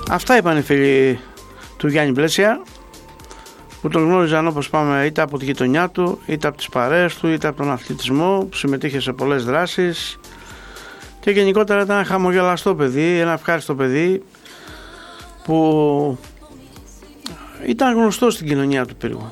Αυτά είπαν οι φίλοι του Γιάννη Μπλέσια, που τον γνώριζαν, όπως πάμε, είτε από τη γειτονιά του, είτε από τις παρέες του, είτε από τον αθλητισμό, που συμμετείχε σε πολλές δράσεις, και γενικότερα ήταν ένα χαμογελαστό παιδί, ένα ευχάριστο παιδί που ήταν γνωστό στην κοινωνία του Πύργου.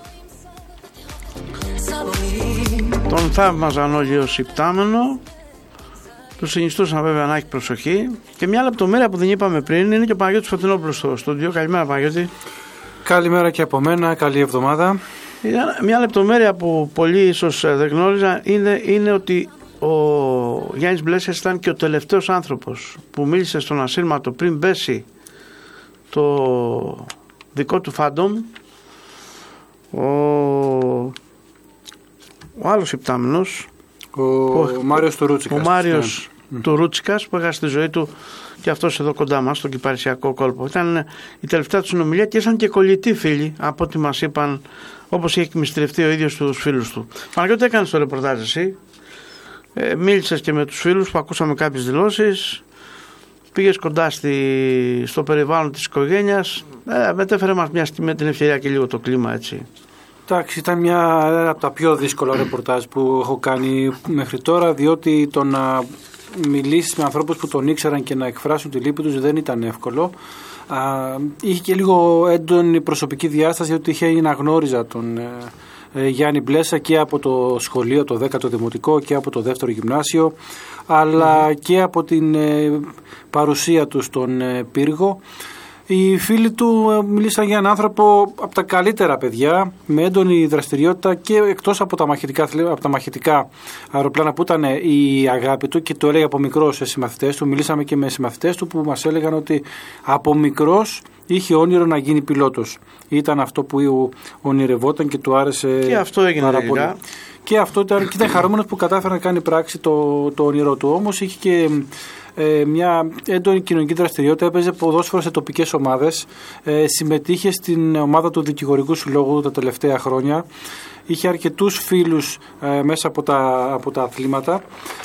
Τον θαύμαζαν όλοι ως υπτάμενο, του συνιστούσαν βέβαια να έχει προσοχή. Και μια λεπτομέρεια που δεν είπαμε πριν είναι και ο Παναγιώτης Φωτεινόπουλος στο στούντιο. Καλημέρα, Παναγιώτη. Καλημέρα και από μένα, καλή εβδομάδα. Μια λεπτομέρεια που πολλοί ίσως δεν γνώριζαν είναι ότι ο Γιάννης Μπλέσιας ήταν και ο τελευταίος άνθρωπος που μίλησε στον ασύρματο πριν πέσει το δικό του φάντομ, ο άλλος υπτάμενος, ο Μάριος του Ρούτσικας. Ο Μάριος του Ρούτσικας, που έχασε τη ζωή του και αυτός εδώ κοντά μας, στον Κυπαρισιακό κόλπο. Ήταν η τελευταία του συνομιλία και ήσαν και κολλητοί φίλοι, από ό,τι μας είπαν, όπως είχε εκμυστηρευτεί ο ίδιος τους φίλους του. Παναγιώτη, έκανες το ρεπορτάζ εσύ. Μίλησες και με τους φίλους που ακούσαμε κάποιες δηλώσεις. Πήγες κοντά στο περιβάλλον της οικογένειας. Μετέφερε μας με την ευκαιρία και λίγο το κλίμα, έτσι. Εντάξει, ήταν ένα από τα πιο δύσκολα ρεπορτάζ που έχω κάνει μέχρι τώρα, διότι το να μιλήσεις με ανθρώπους που τον ήξεραν και να εκφράσουν τη λύπη τους δεν ήταν εύκολο. Είχε και λίγο έντονη προσωπική διάσταση, διότι είχε αναγνώριζα τον Γιάννη Μπλέσσα και από το σχολείο, το 10ο Δημοτικό, και από το 2ο Γυμνάσιο, αλλά και από την παρουσία του στον Πύργο. Οι φίλοι του μίλησαν για έναν άνθρωπο από τα καλύτερα παιδιά, με έντονη δραστηριότητα και εκτός από τα μαχητικά αεροπλάνα που ήταν η αγάπη του, και το έλεγε από μικρός σε συμμαθητές του. Μιλήσαμε και με συμμαθητές του που μας έλεγαν ότι από μικρός είχε όνειρο να γίνει πιλότος. Ήταν αυτό που ονειρευόταν και του άρεσε και αυτό έγινε πάρα πολύ. Και αυτό ήταν χαρούμενος που κατάφερε να κάνει πράξη το όνειρό του. Όμως είχε και μια έντονη κοινωνική δραστηριότητα, έπαιζε ποδόσφαιρο σε τοπικές ομάδες, συμμετείχε στην ομάδα του Δικηγορικού Συλλόγου τα τελευταία χρόνια, είχε αρκετούς φίλους μέσα από τα αθλήματα.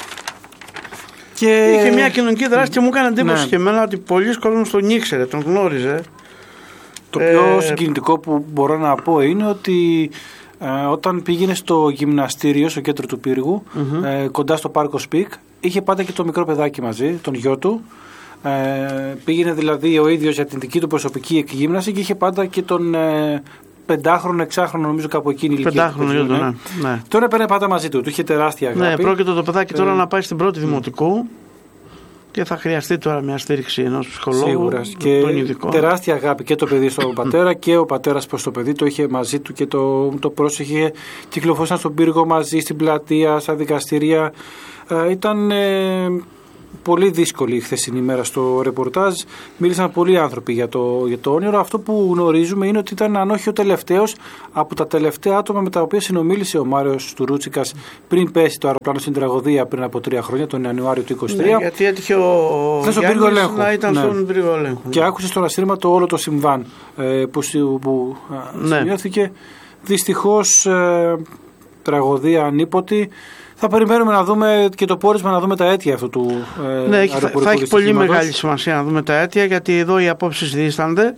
Και είχε μια κοινωνική δράση και μου έκανε εντύπωση και εμένα ότι πολλοί κόσμος τον ήξερε, τον γνώριζε. Το πιο συγκινητικό που μπορώ να πω είναι ότι όταν πήγαινε στο γυμναστήριο, στο κέντρο του Πύργου, κοντά στο πάρκο Σπικ, είχε πάντα και το μικρό παιδάκι μαζί, τον γιο του. Πήγαινε δηλαδή ο ίδιος για την δική του προσωπική εκγύμναση και είχε πάντα και τον 5χρονο, 6χρονο, νομίζω κάπου εκείνη η ηλικία. 5χρονο, ναι. Τώρα έπαιρνε πάντα μαζί του, του είχε τεράστια αγάπη. Ναι, πρόκειται το παιδάκι τώρα να πάει στην πρώτη δημοτικού. Και θα χρειαστεί τώρα μια στήριξη ενός ψυχολόγου. Σίγουρα. Και τεράστια αγάπη και το παιδί στον πατέρα και ο πατέρας προς το παιδί. Το είχε μαζί του και το πρόσεχε. Κυκλοφόρησαν στον Πύργο μαζί, στην πλατεία, στα δικαστήρια. Ήταν πολύ δύσκολη η χθεσινή ημέρα στο ρεπορτάζ. Μίλησαν πολλοί άνθρωποι για το όνειρο. Αυτό που γνωρίζουμε είναι ότι ήταν, αν όχι ο τελευταίος, από τα τελευταία άτομα με τα οποία συνομίλησε ο Μάριος του Ρούτσικας πριν πέσει το αεροπλάνο στην τραγωδία πριν από 3 χρόνια, τον Ιανουάριο του 2023. Ναι, γιατί έτυχε ο Γιάννης να ήταν στον πύργο ελέγχου. Και άκουσε στον ασύρματο όλο το συμβάν που σημειώθηκε. Δυστυχώς τραγωδία ανίποτη. Θα περιμένουμε να δούμε και το πόρισμα, να δούμε τα αίτια αυτού του αεροπορικού θα έχει πολύ μεγάλη σημασία να δούμε τα αίτια, γιατί εδώ οι απόψεις δίστανται.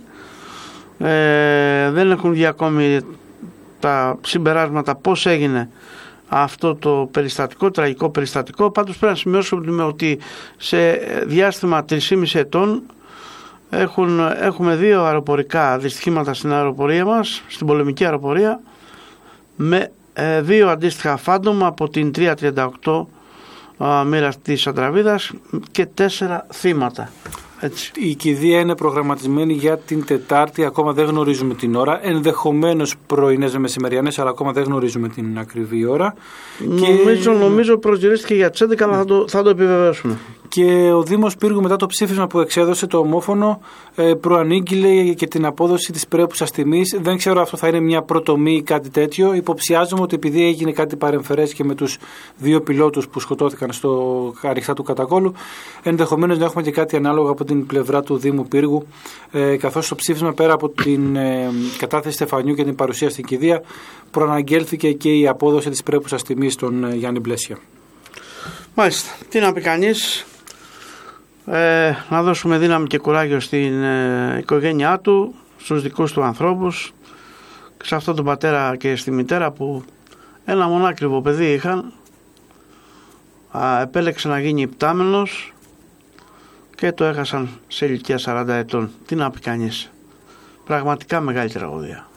Δεν έχουν βγει ακόμη τα συμπεράσματα πώς έγινε αυτό το περιστατικό, τραγικό περιστατικό. Πάντως πρέπει να σημειώσουμε ότι σε διάστημα 3,5 ετών έχουμε 2 αεροπορικά δυστυχήματα στην αεροπορία μας, στην πολεμική αεροπορία, με 2 αντίστοιχα φάντομα από την 338 μοίρα της Αντραβίδας και 4 θύματα. Έτσι. Η κηδεία είναι προγραμματισμένη για την Τετάρτη, ακόμα δεν γνωρίζουμε την ώρα. Ενδεχομένως πρωινές με μεσημεριανές, αλλά ακόμα δεν γνωρίζουμε την ακριβή ώρα. Νομίζω προσδιορίστηκε για τις 11, αλλά θα το επιβεβαιώσουμε. Και ο Δήμος Πύργου, μετά το ψήφισμα που εξέδωσε το ομόφωνο, προανήγγειλε και την απόδοση της πρέπουσας τιμής. Δεν ξέρω αυτό θα είναι μια προτομή ή κάτι τέτοιο. Υποψιάζομαι ότι επειδή έγινε κάτι παρεμφερές και με τους 2 πιλότους που σκοτώθηκαν στο Αριχτά του Κατακόλου, ενδεχομένως να έχουμε και κάτι ανάλογο από την πλευρά του Δήμου Πύργου, καθώς το ψήφισμα, πέρα από την κατάθεση στεφανιού και την παρουσία στην κηδεία, προαναγγέλθηκε και η απόδοση της πρέπουσας τιμής στον Γιάννη Μπλέσια. Μάλιστα. Τι να πει κανείς. Να δώσουμε δύναμη και κουράγιο στην οικογένειά του, στους δικούς του ανθρώπους, σε αυτόν τον πατέρα και στη μητέρα που ένα μονάκριβο παιδί είχαν, επέλεξε να γίνει υπτάμενος και το έχασαν σε ηλικία 40 ετών. Τι να πει κανείς, πραγματικά μεγάλη τραγωδία.